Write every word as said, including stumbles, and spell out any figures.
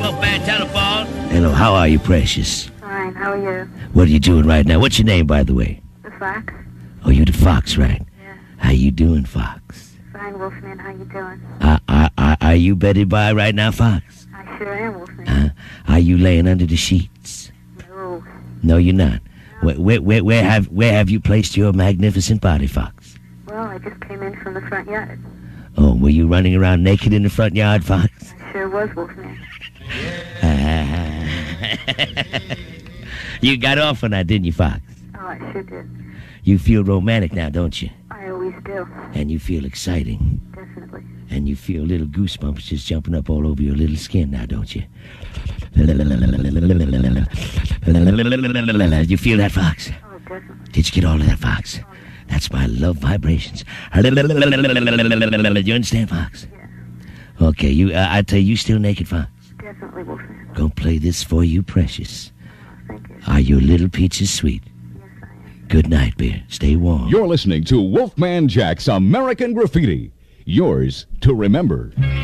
Oh, bad telephone. Hello, how are you, Precious? Fine, how are you? What are you doing right now? What's your name, by the way? The Fox. Oh, you the Fox, right? Yeah. How you doing, Fox? Fine, Wolfman, how you doing? Uh, uh, uh, are you bedded by right now, Fox? I sure am, Wolfman. Uh, are you laying under the sheets? No. No, you're not. No. Where, where, where, where have where have you placed your magnificent body, Fox? Well, I just came in from the front yard. Oh, were you running around naked in the front yard, Fox? I sure was, Wolfman. You got off on that, didn't you, Fox? Oh, I sure did. You feel romantic now, don't you? I always do. And you feel exciting. Definitely. And you feel little goosebumps just jumping up all over your little skin now, don't you? You feel that, Fox? Oh, definitely. Did you get all of that, Fox? Oh, yeah. That's my love vibrations. You understand, Fox? Yeah. Okay, you. Uh, I tell you, you still naked, Fox? Definitely, Wolfman. Gonna play this for you, Precious. Oh, thank you. Are your little peaches sweet? Yes, I am. Good night, bear. Stay warm. You're listening to Wolfman Jack's American Graffiti. Yours to remember.